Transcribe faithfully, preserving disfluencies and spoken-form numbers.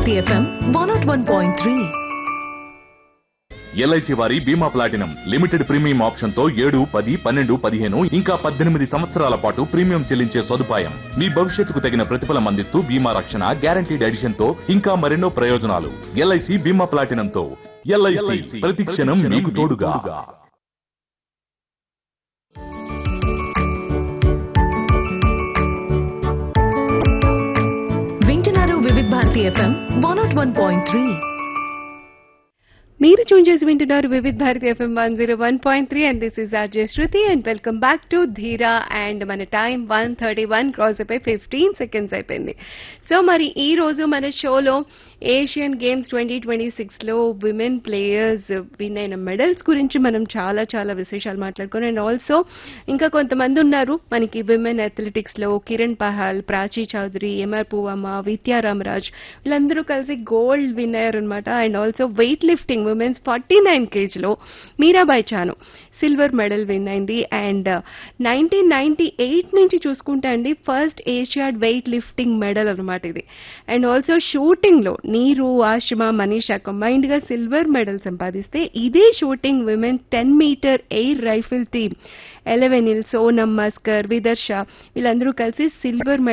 Bharati FM one not one point three. LIC వారి బీమా platinum limited premium option తో ఏడు పది పన్నెండు పదిహేను ఇంకా పద్దెనిమిది సంవత్సరాల పాటు ప్రీమియం చెల్లించే సదుపాయం. మీ భవిష్యత్తుకు తగిన ప్రతిఫలం అందిస్తూ బీమా రక్షణ, గ్యారంటీడ్ ఎడిషన్ తో ఇంకా మరెన్నో ప్రయోజనాలు. ఎల్ఐసి బీమా ప్లాటినం తో ఎల్ఐసి ప్రతి క్షణం మీకు తోడుగా. వింటున్నారు వివిధ Bharati FM one not one point three. మీరు ట్యూన్ చేసి వింటున్నారు Vividh Bharati FM one zero one point three and this is RJ Shruti and welcome back to ధీరా. అండ్ మన time one thirty one cross అయిపోయి ఫిఫ్టీన్ సెకండ్స్ అయిపోయింది. సో మరి ఈ రోజు మన షోలో Asian games twenty twenty six లో విమెన్ ప్లేయర్స్ విన్ అయిన మెడల్స్ గురించి మనం చాలా చాలా విశేషాలు మాట్లాడుకున్నాం. అండ్ ఆల్సో ఇంకా కొంతమంది ఉన్నారు మనకి విమెన్ అథ్లెటిక్స్ లో, కిరణ్ పహాల్, ప్రాచీ చౌదరి, ఎంఆర్ పువమ్మ, విద్యారామరాజ్ వీళ్ళందరూ కలిసి గోల్డ్ విన్ అయ్యారు అనమాట. And also weight lifting women's forty nine కేజీలో Mirabai Chanu silver medal win అయింది. అండ్ నైన్టీన్ నైన్టీ ఎయిట్ నుంచి చూసుకుంటే అండి ఫస్ట్ ఏషియాడ్ వెయిట్ లిఫ్టింగ్ మెడల్ అనమాట ఇది. అండ్ ఆల్సో షూటింగ్ లో నీరు, ఆషిమా, మనీషా కంబైన్డ్ గా సిల్వర్ మెడల్ సంపాదిస్తే ఇదే shooting women ten metre air rifle team Elavenil, Sonam Maskar, Vidarsha వీళ్ళందరూ కలిసి సిల్వర్